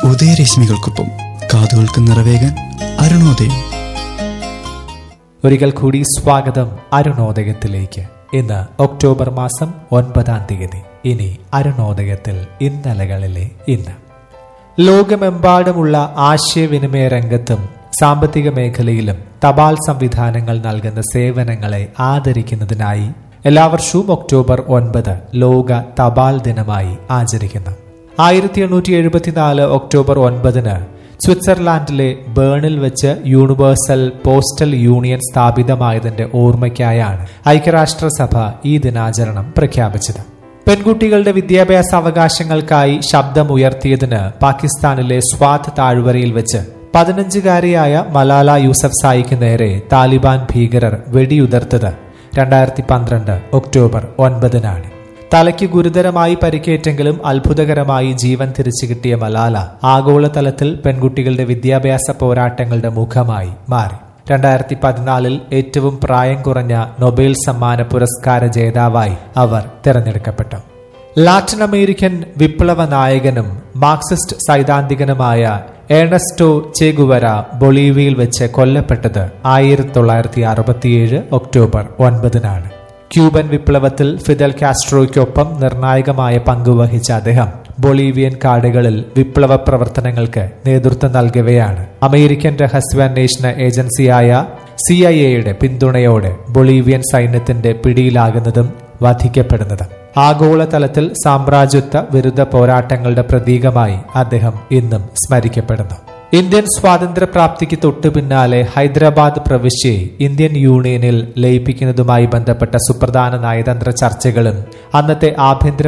ഉദയരശ്മികൾക്കൊപ്പം കാതുകൾക്ക് നിറവേകാൻ അരുണോദയം. ഒരിക്കൽ കൂടി സ്വാഗതം അരുണോദയത്തിലേക്ക്. ഇന്ന് ഒക്ടോബർ മാസം 9 ഇനി അരുണോദയത്തിൽ ഇന്നലകളിലെ ഇന്ന്. ലോകമെമ്പാടുമുള്ള ആശയവിനിമയ രംഗത്തും സാമ്പത്തിക മേഖലയിലും തപാൽ സംവിധാനങ്ങൾ നൽകുന്ന സേവനങ്ങളെ ആദരിക്കുന്നതിനായി എല്ലാ വർഷവും ഒക്ടോബർ 9 ലോക തപാൽ ദിനമായി ആചരിക്കുന്നു. 1874 ഒക്ടോബർ 9 സ്വിറ്റ്സർലാൻഡിലെ ബേണിൽ വെച്ച് യൂണിവേഴ്സൽ പോസ്റ്റൽ യൂണിയൻ സ്ഥാപിതമായതിന്റെ ഓർമ്മയ്ക്കായാണ് ഐക്യരാഷ്ട്രസഭ ഈ ദിനാചരണം പ്രഖ്യാപിച്ചത്. പെൺകുട്ടികളുടെ വിദ്യാഭ്യാസ അവകാശങ്ങൾക്കായി ശബ്ദമുയർത്തിയതിന് പാകിസ്ഥാനിലെ സ്വാത് താഴ്വരയിൽ വെച്ച് 15-കാരിയായ മലാല യൂസഫ്സായിക്ക് നേരെ താലിബാൻ ഭീകരർ വെടിയുതിർത്തത് 2012 ഒക്ടോബർ 9 തലയ്ക്ക് ഗുരുതരമായി പരിക്കേറ്റെങ്കിലും അത്ഭുതകരമായി ജീവൻ തിരിച്ചു കിട്ടിയ മലാല ആഗോളതലത്തിൽ പെൺകുട്ടികളുടെ വിദ്യാഭ്യാസ പോരാട്ടങ്ങളുടെ മുഖമായി മാറി. 2014 ഏറ്റവും പ്രായം കുറഞ്ഞ നൊബേൽ സമ്മാന പുരസ്കാര ജേതാവായി അവർ തിരഞ്ഞെടുക്കപ്പെട്ടു. ലാറ്റിൻ അമേരിക്കൻ വിപ്ലവ നായകനും മാർക്സിസ്റ്റ് സൈദ്ധാന്തികനുമായ ഏണസ്റ്റോ ചെ ഗുവര ബൊളീവിയയിൽ വെച്ച് കൊല്ലപ്പെട്ടത് 1967 ഒക്ടോബർ 9 ക്യൂബൻ വിപ്ലവത്തിൽ ഫിദൽ കാസ്ട്രോയ്ക്കൊപ്പം നിർണായകമായ പങ്കുവഹിച്ച അദ്ദേഹം ബൊളീവിയൻ കാടുകളിൽ വിപ്ലവ പ്രവർത്തനങ്ങൾക്ക് നേതൃത്വം നൽകവെയാണ് അമേരിക്കൻ രഹസ്യാന്വേഷണ ഏജൻസിയായ CIA പിന്തുണയോടെ ബൊളീവിയൻ സൈന്യത്തിന്റെ പിടിയിലാകുന്നതും വധിക്കപ്പെടുന്നതും. ആഗോളതലത്തിൽ സാമ്രാജ്യത്വ വിരുദ്ധ പോരാട്ടങ്ങളുടെ പ്രതീകമായി അദ്ദേഹം ഇന്നും സ്മരിക്കപ്പെടുന്നു. ഇന്ത്യൻ സ്വാതന്ത്ര്യപ്രാപ്തിക്ക് തൊട്ടു പിന്നാലെ ഹൈദരാബാദ് പ്രവിശ്യയെ ഇന്ത്യൻ യൂണിയനിൽ ലയിപ്പിക്കുന്നതുമായി ബന്ധപ്പെട്ട സുപ്രധാന നയതന്ത്ര ചർച്ചകളും അന്നത്തെ ആഭ്യന്തര